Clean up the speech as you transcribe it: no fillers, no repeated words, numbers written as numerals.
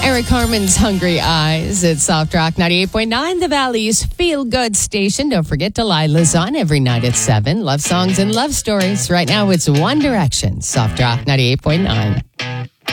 Eric Carmen's Hungry Eyes at Soft Rock 98.9, the Valley's feel-good station. Don't forget Delilah's on every night at 7. Love songs and love stories. Right now it's One Direction, Soft Rock 98.9.